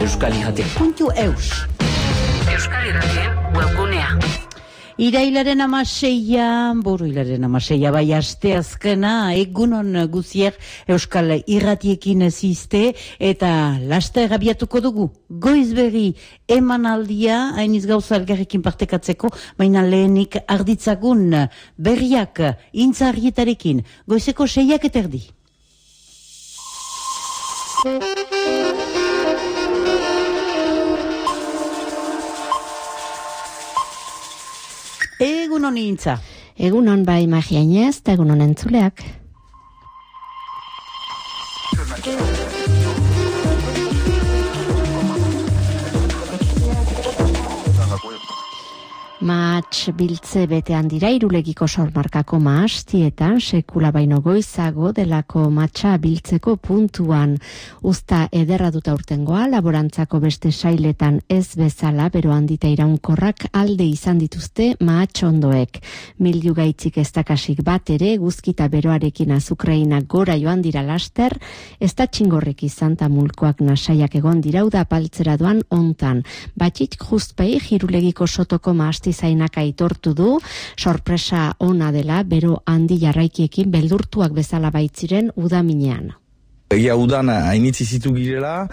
Euskal Irratia. .eus. Euskal Irratien webgunea. Irailaren 16, bai asteazkena, egunon guzier Euskal Irratiekin zizte, eta laster abiatuko dugu. Goizberri emanaldia, hainiz gauza elgarrekin partekatzeko, baina lehenik arditzagun berriak intzarrietarekin. Goizeko 6:30. Egunon intza. Egunon bai Magiainez, eta egunon entzuleak. Mahats biltze betean dira Irulegiko sormarkako mahastietan, sekula baino goizago delako mahatsa biltzeko puntuan. Uzta ederra dut aurtengoa, laborantzako beste sailetan ez bezala, bero handita iraunkorrak alde izan dituzte mahatxondoek. Milju gaitzik ez dakasik bat ere, guzkita beroarekin azukreina gora joan dira laster, ez da txingorrek izan tamulkoak nasaiak egon dira uda apaltzera doan ontan. Batik justpei Irulegiko sotoko mahasti zainak aitortu du, sorpresa ona dela, bero handi jarraikiekin beldurtuak bezala baitziren udaminean. Egia udan hainitzi zitu girela,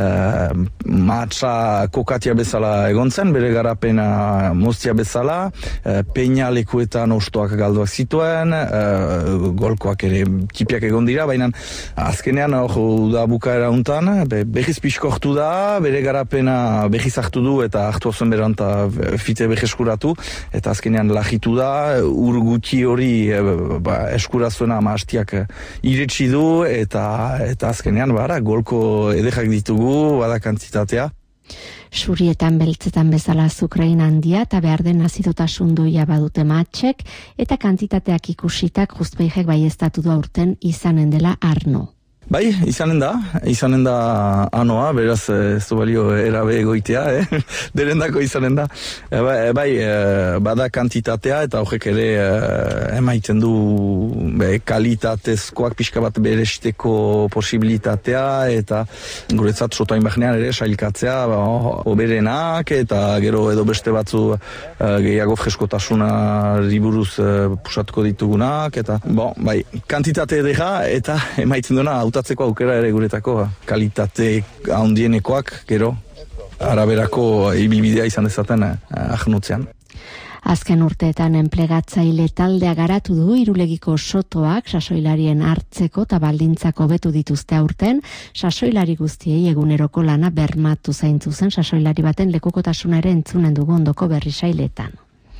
mahatsa kokatia bezala egon zen, bere garapena moztia bezala, peina lekuetan ostoak galduak zituen, golkoak ere tipiak egon dira, baina azkenean uda bukaera untan, behiz pixkortu da, bere garapena behiz hartu du eta hartu zen beranta fite behiz eskuratu, eta azkenean lagitu da, ur guti hori eskurazuena mahastiak iretsi du, eta azkenean golko edekak ditugu, bada kantitatea. Surietan beltzetan bezala azukrein handia eta behar den azidotasun duia badute mahatxek, eta kantitateak ikusitak justbeihek baieztatu du aurten izanen dela arno. Bai, izanen da anoa, beraz ez du balio erabe egoitea, derendako izanen da. Bada kantitatea eta horrek ere emaiten du kalitatezkoak pixka bat beresteko posibilitatea eta guretzat sotoain bahnean ere sailkatzea oberenak eta gero edo beste batzu gehiago freskotasuna riburuz pusatuko ditugunak eta kantitate edera eta emaiten duena hautatzeko aukera ere guretako kalitate handienekoak gero araberako ibilbidea izan dezaten ahnutzean. Azken urteetan enplegatzaile taldea garatu du Irulegiko sotoak sasoilarien hartzeko eta baldintzako hobetu dituzte aurten, sasoilari guztiei eguneroko lana bermatu zaintzu zen sasoilari baten lekukotasuna ere entzunen dugu ondoko berri sailetan.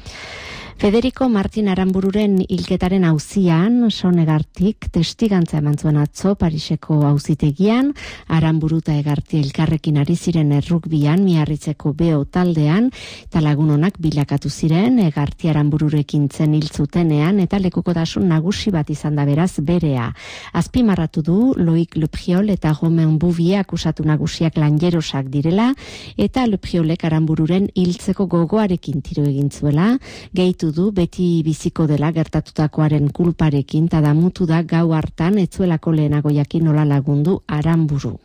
Federico Martin Aranbururen hilketaren auzian, Sonegartik testigantza eman zuen atzo Pariseko auzitegian, Aranburu eta Egarti elkarrekin ari ziren errukbian, Miarritzeko BO taldean, eta lagun onak bilakatu ziren, Egarti Aranbururekin zen hiltzutenean, eta lekukotasun nagusi bat izan da beraz berea. Azpimarratu du, Loic Lepriol eta Romain Bouvier akusatu nagusiak lanjerosak direla, eta Lepriolek Aranbururen hiltzeko gogoarekin tiro egin zuela, gehitu du beti biziko dela gertatutakoaren kulparekin eta damutu da gau hartan etzuelako lehenago jakin nola lagundu Aranburu.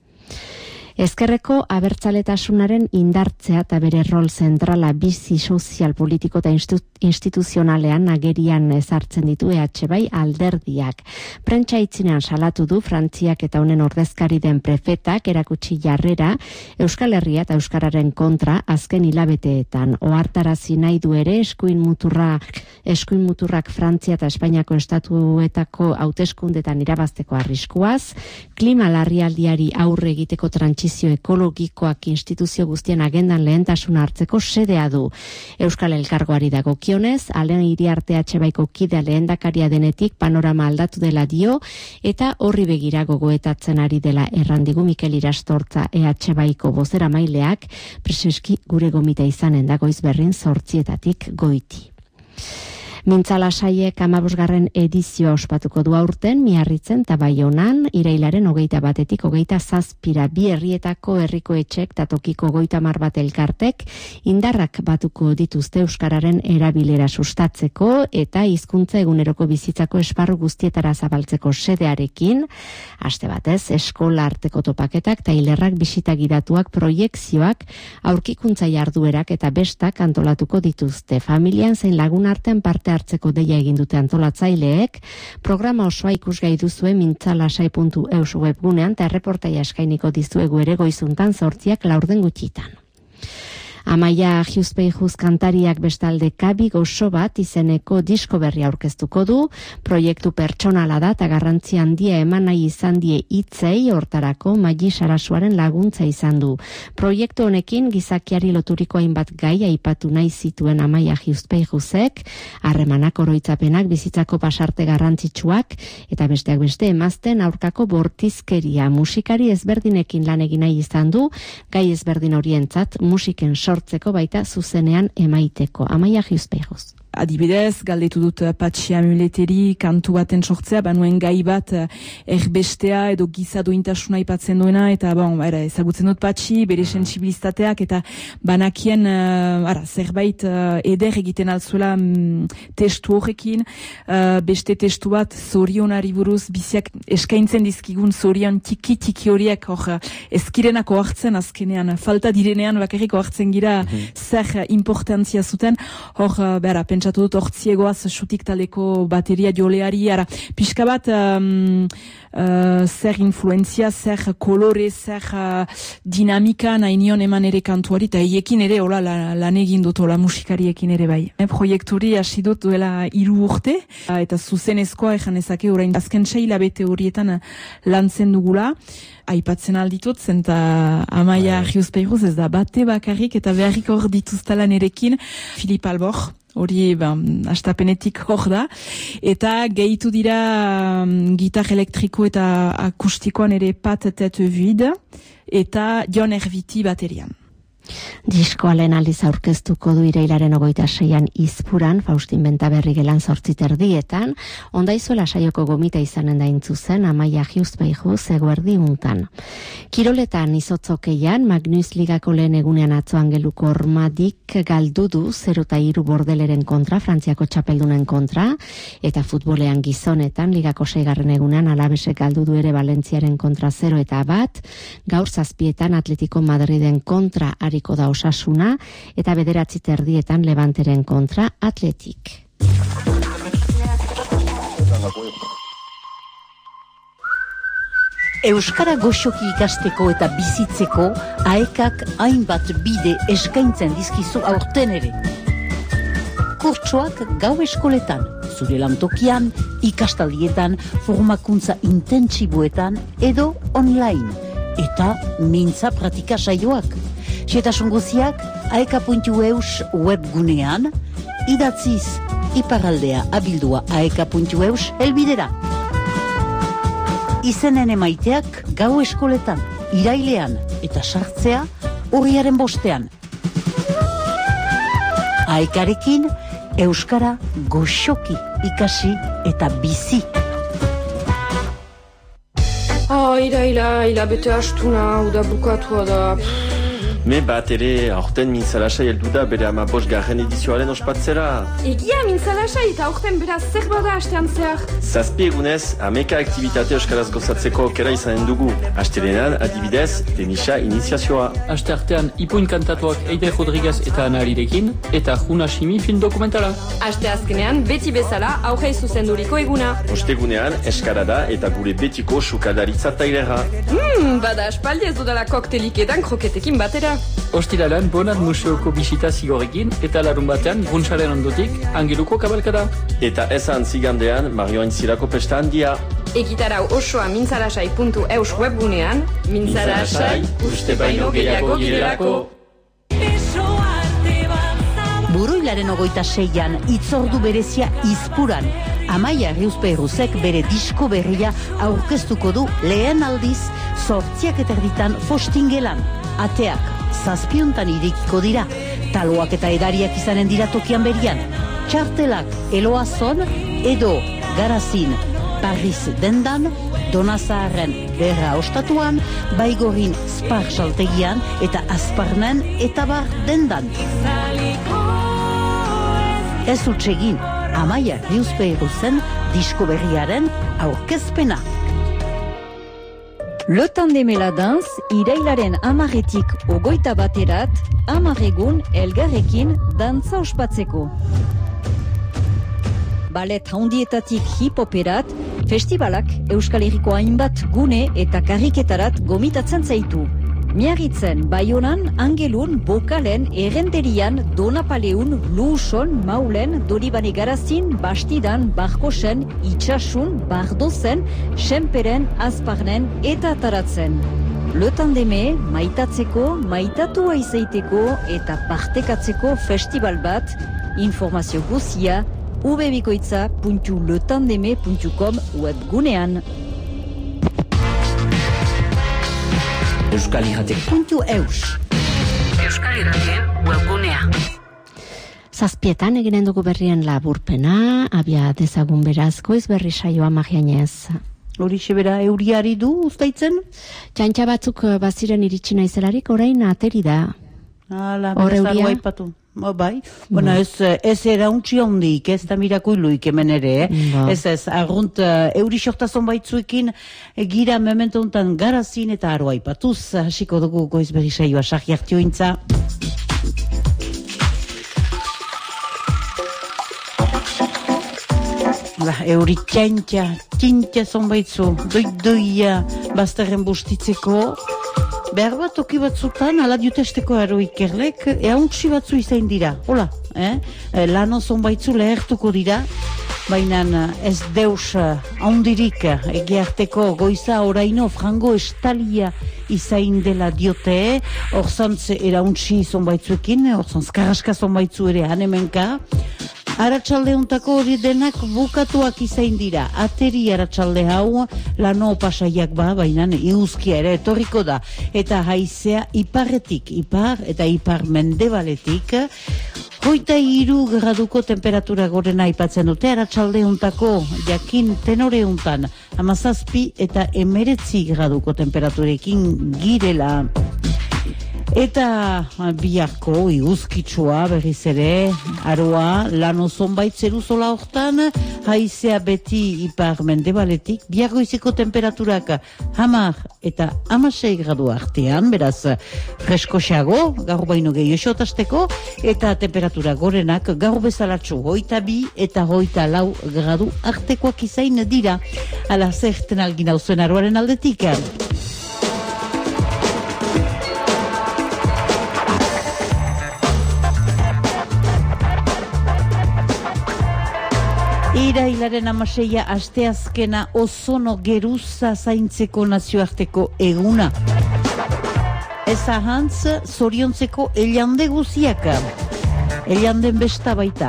Ezkerreko abertzaletasunaren indartzea eta bere rol zentrala bizi sozial politiko eta instituzionalean agerian ezartzen ditu bai alderdiak. Prentsa itzinean salatu du Frantziak eta honen ordezkari den prefetak erakutsi jarrera Euskal Herria eta Euskararen kontra azken hilabeteetan. Ohartarazi nahi du ere eskuin muturrak Frantzia eta Espainiako estatuetako hauteskundetan irabazteko arriskuaz, klima larrialdiari aurre egiteko trantsizio ekologikoak instituzio guztien agendan lehentasuna hartzeko sedea du. Euskal Elkargoari dagokionez, Alen Iriarte Atxebaiko kidea lehendakaria denetik panorama aldatu dela dio eta horri begira gogoetatzen ari dela errandigu Mikel Irastortza Atxebaiko bozera maileak, preseski gure gomita izanen da Goizberrin 8:00 goiti. Mintzalasaiek 15. edizioa ospatuko du aurten, Miarritzen eta Baionan, irailaren 21-tik 27-ra, bi herrietako herriko etxek eta tokiko 30 bat elkartek indarrak batuko dituzte euskararen erabilera sustatzeko eta hizkuntza eguneroko bizitzako esparru guztietara zabaltzeko xedearekin, aste batez, eskola arteko topaketak, tailerrak, bisita gidatuak, proiekzioak, aurkikuntza jarduerak eta bestak antolatuko dituzte. Familian zein lagun artean parte hartzeko deia egin dute antolatzaileek, programa osoa ikusgai duzue mintzalasai.eus webgunean eta erreportaia eskainiko dizuegu ere goizuntan 8:00 gutxitan. Amaia Giuzpeijuz kantariak bestalde Kabi gozo bat izeneko disko berria aurkeztuko du, proiektu pertsonala da eta garrantzi handia eman nahi izan die hitzei, hortarako Maji Sarasuaren laguntza izan du. Proiektu honekin gizakiari loturiko hainbat gai aipatu nahi zituen Amaia Giuzpeijuzek, harremanak, oroitzapenak, bizitzako pasarte garrantzitsuak eta besteak beste emazten aurkako bortizkeria. Musikari ezberdinekin lan egin nahi izan du, gai ezberdin horientzat musiken sortzeko baita zuzenean emaiteko. Amaia Giuzpeijuz. Adibidez, galdetu dut Patxi Amuleteri kantu baten sortzea, banuen gai bat erbestea edo giza duintasuna aipatzen duena, eta ezagutzen dut Patxi, bere sensibilistateak, eta banakien zerbait eder egiten altzuela testu horrekin, beste testu bat zorionari buruz, biziak eskaintzen dizkigun zorion tiki horiek, hor ezkirenak ohartzen azkenean, falta direnean bakarrik ohartzen gira zer importantzia zuten, hor pentsatu dut hortziegoaz xutik taleko bateria joleari, pixka bat zer influenzia, zer kolore, zer dinamika nahi nion eman ere kantuari, eta hiekin ere hola lan egin dut, hola musikariekin ere bai. Proiekturi hasi dut duela 3 urte, eta zuzenezkoa ejan ezake orain azken 6 hilabete horietan lantzen dugula, aipatzen alditut, zenta Amaia Giuzpeijuz ez da bate bakarrik, eta beharrik hor dituztalan erekin, Filip Albor, hori astapenetik hor da, eta gehitu dira gitar elektriko eta akustikoan ere Pat Tete Vide, eta Jon Erviti baterian. Diskoa lehen aldiz aurkeztuko du irailaren 26an Izpuran, Faustin Bentaberri gelan 8:30, ondaizuela saioko gomita izanen da intzuzen Amaia Giuzpeijuz eguerdi untan. Kiroletan izotzokeian, Magnus Ligako lehen egunean atzo Angeluko Ormadik galdu du 0-3 Bordeleren kontra, Frantziako txapeldunen kontra, eta futbolean gizonetan, Ligako 6. egunean Alabesek galdu du ere Valentziaren kontra 0-1, gaur 7:00 Atletico Madriden kontra hariko da Osasuna, eta 9:30 Levanteren kontra Atletik. Euskara goxoki ikasteko eta bizitzeko AEKak hainbat bide eskaintzen dizkizu aurten ere. Kurtsoak gau eskoletan, zure lantokian, ikastaldietan, formakuntza intentsiboetan edo online, eta mintza pratika saioak. Xetasun guziak aeka.eus webgunean, idatziz iparraldea abildua aeka.eus helbidera. Izenen emaiteak gau eskoletan, irailean eta sartzea urriaren 5. Aekarekin euskara goxoki ikasi eta bizi. Iraila bete astuna, uda bukatua da. Me bat ere, aurten mintzalasai heldu da bere 15. edizioaren ospatzera. Egia mintzalasai eta aurten beraz zer bada astean zehar. 7 egunez, 11 aktivitate euskaraz gozatzeko aukera izanen dugu. Astelenean, adibidez, tenisa iniziazioa. Asteartean, ipuin kantatuak Eide Rodriguez eta Anarirekin, eta Juna Shimi film dokumentala. Asteazkenean, beti bezala, aurrei zuzenduriko eguna. Ostegunean, eskarada eta gure betiko sukadaritza tailera. Bada aspaldi ez dudala kokteliketan kroketekin batera. Ostiralan, Bonat Museoko bisita zigorekin, eta larun batean, Bruntsaren ondotik, Angeluko kabalkada. Eta ezan zigandean, Marioain Zirako pesta handia. Egitarau osoa mintzalasai.eus webgunean, mintzalasai, uste baino gehiago girelako. Buruilaren 26an itzordu berezia Izpuran. Amaia Giuzpeijuzek bere disko berria aurkeztuko du lehen aldiz 8:30 Fostingelan. Ateak 7:00 irekiko dira, taloak eta edariak izanen dira tokian berian. Txartelak Eloazon edo Garazin Paris dendan, Donazaharren Berra ostatuan, Baigorin Spar saltegian eta Azparnen eta bar dendan. Ez utsegin, Amaia Riuzpeiru zen disko berriaren aurkezpena. Le Tandem la Danse irailaren 10etik 21 10 egun elgarrekin dantza ospatzeko. Ballet handietatik hip-hoperat, festivalak Euskal Herriko hainbat gune eta kariketarat gomitatzen zaitu. Miarritzen, Baionan, Angelun, Bokalen, Errenterian, Donapaleun, Luuson, Maulen, Doribane Garazin, Bastidan, Barkosen, Itxasun, Bardozen, Senperen, Azparnen eta Taratzen. Le Tandeme, maitatzeko, maitatua izaiteko eta partekatzeko festival bat, informazio guzia, www.letandeme.com webgunean. Euskal-irratek.eus Euskal-irratien webgunea. Zazpietan eginen dugu berrien laburpena, abia dezagun beraz, goiz berri saioa magianez. Horixe bera euriari du ustaitzen? Txantxa batzuk baziren iritsi naizelarik, orain ateri da. Hala, beraz aipatu. Bai, bueno, ez erauntzi hondik, ez da mirakuiluik hemen ere, ez, argunt euri sortazon baitzuekin gira memento hontan Garazin eta Aroa ipatuz, hasiko dugu goiz berri saioa sarri hartiointza. Euri txintxa zonbaitzu, doia bazterren bustitzeko, behar bat toki batzutan, ala diutesteko aro ikerlek, eauntsi batzu izain dira, hola, lano zonbaitzu lehertuko dira, baina ez deus haundirik egiarteko goiza oraino frango estalia izain dela diote, orzantz erauntsi zonbaitzuekin, orzantz karaska zonbaitzu ere hanemenka, Aratsaldeontako hori denak bukatuak izain dira. Ateri aratsalde hau lano pasaiak baina iguzkia ere etorriko da. Eta haizea iparretik, ipar eta ipar mendebaletik, 23 graduko temperatura gorena aipatzen dute aratsaldeontako jakin tenoreuntan 17 eta 19 graduko temperaturekin girela. Eta biharko iguzkitsua berriz ere, Aroa, lano zonbait zeruzola hortan, haizea beti ipar mendebaletik, bihargoizeko temperaturak 10 eta 16 gradu artean, beraz freskoxago, gaur baino gehiosotasteko, eta temperatura gorenak gaur bezalatxu 22 eta 24 gradu artekoak izain dira, ala zerten algin hau zuen Aroaren aldetik. Irailaren 16 asteazkena ozono geruza zaintzeko nazioarteko eguna. Ez ahantz zoriontzeko eliande guziak. Elianden besta baita.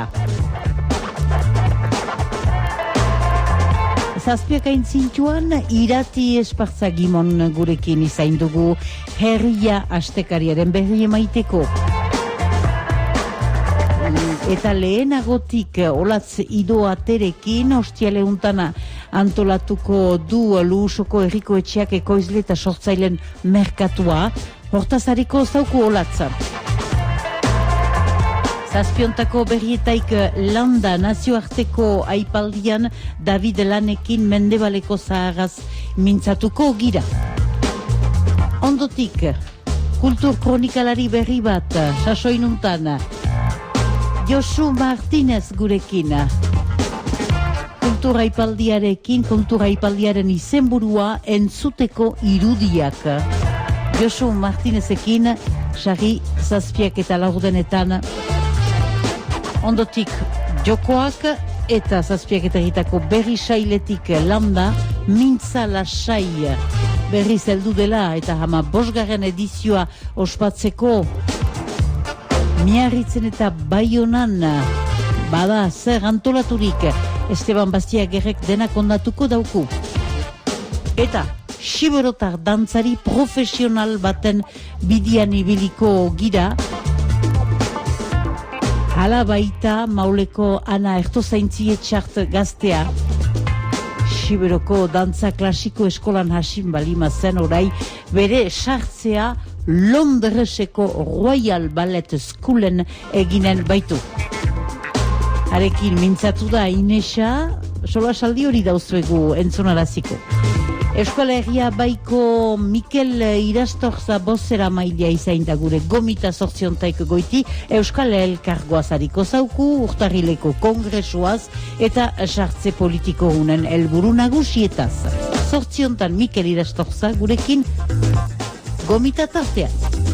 Zazpiak aintzintuan irati espartza gimon gurekin izain dugu herria astekariaren berri emaiteko. Eta lehenagotik olatz idoa terekin ostialeuntana antolatuko du Luusoko herriko etxeak ekoizle eta sortzailen merkatua, hortazariko zauku olatza. Zazpiontako berrietaik landa nazioarteko aipaldian David Lanekin mendebaleko zaharaz mintzatuko gira. Ondotik, kultur kronikalari berri bat, sasoinuntan, Josu Martinez gurekin. Kultura ipaldiaren izenburua entzuteko irudiak. Josu Martinezekin, sarri zazpiak eta laurdenetan. Ondotik jokoak eta zazpiak eta egitako berri sailetik landa, mintza lasai berri zeldu dela eta 15. edizioa ospatzeko Miarritzen eta Baionan bada zer antolaturik Esteban Bastiagerrek denak ondatuko dauku. Eta Xiberotar dantzari profesional baten bidian ibiliko gira. Hala baita Mauleko Ana Ertozaintzietxart gaztea, Siberoko dantza klasiko eskolan hasin balima zen orai, bere sartzea Londreseko Royal Ballet Schoolen eginen baitu. Harekin mintzatu da Inesa, sola saldi hori dauzuegu entzonaraziko. Euskal Herria baiko Mikel Irastorza bozera maila izain da gure gomita sortziontaik goiti Euskal Elkargoaz hariko zauku, urtarrileko kongresuaz eta sartze politiko unen helburu nagusietaz. Sortziontan Mikel Irastorza gurekin gomita tartean.